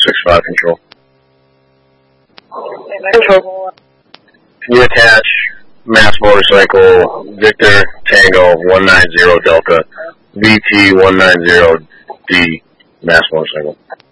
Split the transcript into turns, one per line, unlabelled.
465 control.
Control.
Can you attach Mass Motorcycle Victor Tango 190 Delta VT 190D Mass Motorcycle?